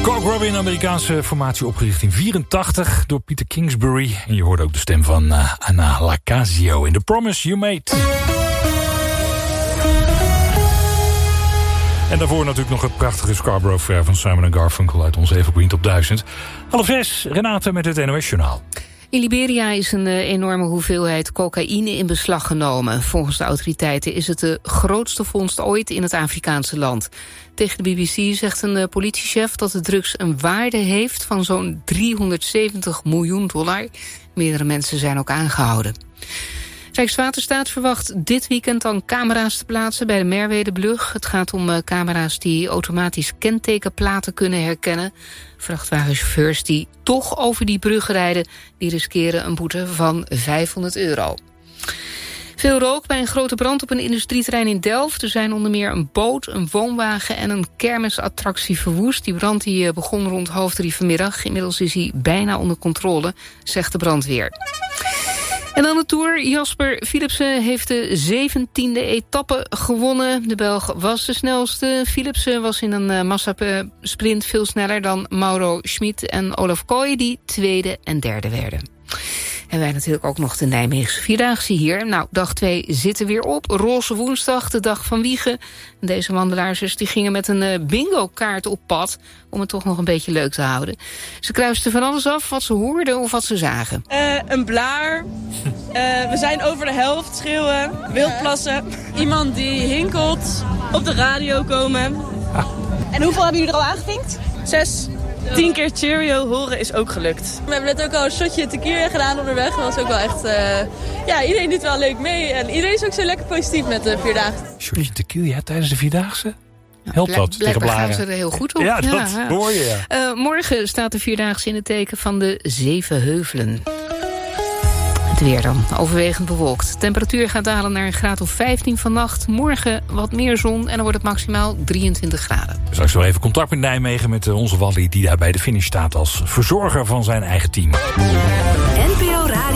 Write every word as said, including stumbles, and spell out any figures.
Coke Robin, Amerikaanse formatie opgericht in vierentachtig door Peter Kingsbury. En je hoort ook de stem van uh, Anna Lacasio in The Promise You Made. En daarvoor natuurlijk nog het prachtige Scarborough Fair van Simon en Garfunkel uit onze Evergreen Top duizend. Half zes, Renate met het N O S-journaal. In Liberia is een uh, enorme hoeveelheid cocaïne in beslag genomen. Volgens de autoriteiten is het de grootste vondst ooit in het Afrikaanse land. Tegen de B B C zegt een uh, politiechef dat de drugs een waarde heeft van zo'n driehonderdzeventig miljoen dollar. Meerdere mensen zijn ook aangehouden. Rijkswaterstaat verwacht dit weekend dan camera's te plaatsen bij de Merwedebrug. Het gaat om uh, camera's die automatisch kentekenplaten kunnen herkennen. Vrachtwagenchauffeurs die toch over die brug rijden, die riskeren een boete van vijfhonderd euro. Veel rook bij een grote brand op een industrieterrein in Delft. Er zijn onder meer een boot, een woonwagen en een kermisattractie verwoest. Die brand die begon rond half drie vanmiddag. Inmiddels is hij bijna onder controle, zegt de brandweer. En dan de Tour. Jasper Philipsen heeft de zeventiende etappe gewonnen. De Belg was de snelste. Philipsen was in een uh, massasprint veel sneller dan Mauro Schmid en Olaf Kooi, die tweede en derde werden. En wij natuurlijk ook nog de Nijmeegse Vierdaagse hier. Nou, dag twee zit er weer op. Roze woensdag, de dag van Wiegen. En deze wandelaars die gingen met een uh, bingo-kaart op pad, om het toch nog een beetje leuk te houden. Ze kruisten van alles af wat ze hoorden of wat ze zagen. Uh, een blaar. Uh, we zijn over de helft, schreeuwen, wildplassen. Iemand die hinkelt, op de radio komen. Ah. En hoeveel hebben jullie er al aangevinkt? Zes. Tien keer Cheerio horen is ook gelukt. We hebben net ook al een shotje tequila gedaan onderweg. Dat was ook wel echt... Uh, ja, iedereen doet wel leuk mee. En iedereen is ook zo lekker positief met de Vierdaagse. Shotje tequila tijdens de Vierdaagse? Helpt ja, dat tegen blaren? Gaan ze er heel goed op. Ja, dat ja, ja. hoor je, ja. Uh, morgen staat de Vierdaagse in het teken van de Zeven Heuvelen. Het weer dan, overwegend bewolkt. De temperatuur gaat dalen naar een graad of vijftien vannacht. Morgen wat meer zon en dan wordt het maximaal drieëntwintig graden. Straks nog even contact met Nijmegen met onze Wally, die daar bij de finish staat als verzorger van zijn eigen team. N P O Radio.